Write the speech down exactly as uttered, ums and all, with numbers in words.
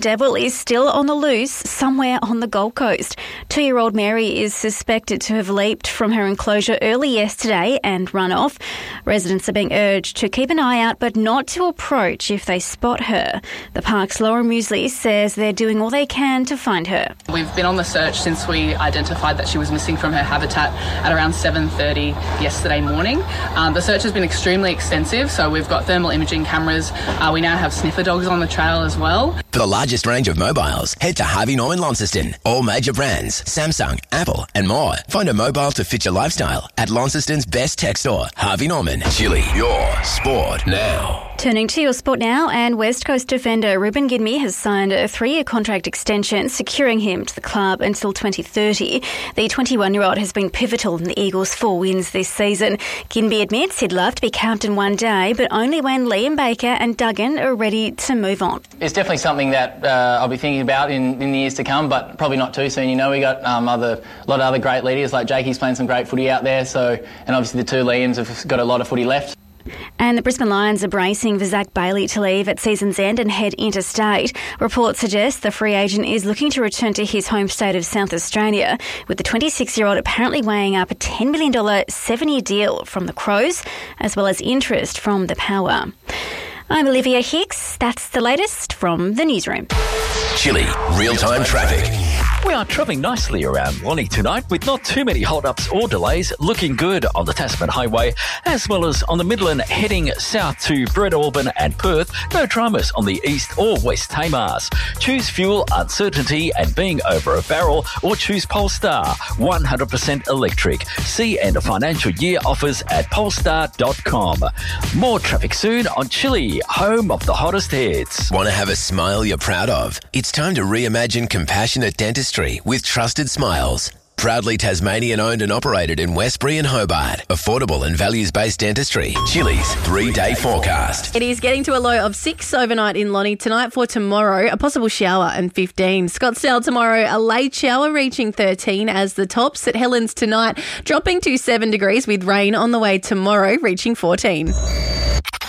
Devil is still on the loose somewhere on the Gold Coast. Two-year-old Mary is suspected to have leaped from her enclosure early yesterday and run off. Residents are being urged to keep an eye out but not to approach if they spot her. The park's Laura Muesli says they're doing all they can to find her. We've been on the search since we identified that she was missing from her habitat at around seven thirty yesterday morning. Um, the search has been extremely extensive, so we've got thermal imaging cameras. Uh, we now have sniffer dogs on the trail as well. For the largest range of mobiles, head to Harvey Norman Launceston. All major brands, Samsung, Apple and more. Find a mobile to fit your lifestyle at Launceston's best tech store, Harvey Norman. Chili, your sport now. Turning to your sport now, and West Coast defender Ruben Ginbey has signed a three-year contract extension, securing him to the club until twenty thirty. The twenty-one-year-old has been pivotal in the Eagles' four wins this season. Ginbey admits he'd love to be captain one day, but only when Liam Baker and Duggan are ready to move on. It's definitely something that uh, I'll be thinking about in, in the years to come, but probably not too soon. You know, we got um, other a lot of other great leaders, like Jakey's playing some great footy out there, so and obviously the two Liams have got a lot of footy left. And the Brisbane Lions are bracing for Zach Bailey to leave at season's end and head interstate. Reports suggest the free agent is looking to return to his home state of South Australia, with the twenty-six-year-old apparently weighing up a ten million dollars seven-year deal from the Crows, as well as interest from the Power. I'm Olivia Hicks. That's the latest from the newsroom. Chili, real-time traffic. We are travelling nicely around Lonnie tonight with not too many hold-ups or delays, looking good on the Tasman Highway, as well as on the Midland heading south to Breadalbane and Perth. No dramas on the east or west Tamars. Choose fuel, uncertainty and being over a barrel, or choose Polestar, one hundred percent electric. See end of financial year offers at polestar dot com. More traffic soon on Chili, home of the hottest hits. Want to have a smile you're proud of? It's time to reimagine compassionate dentistry with Trusted Smiles. Proudly Tasmanian owned and operated in Westbury and Hobart. Affordable and values-based dentistry. Chili's three-day forecast. It is getting to a low of six overnight in Lonnie tonight. For tomorrow, a possible shower and fifteen. Scottsdale tomorrow, a late shower reaching thirteen as the tops. At Helens tonight, dropping to seven degrees with rain on the way tomorrow, reaching fourteen.